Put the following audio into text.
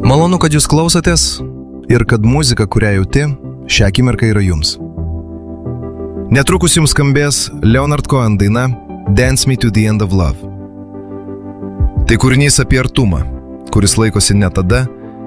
Malonu, kad jūs klausotės ir kad muzika, kurią jauti, šią akimirką yra jums. Netrukus jums skambės Leonard Cohen daina Dance Me to the End of Love. Tai kūrinys apie artumą, kuris laikosi ne tada,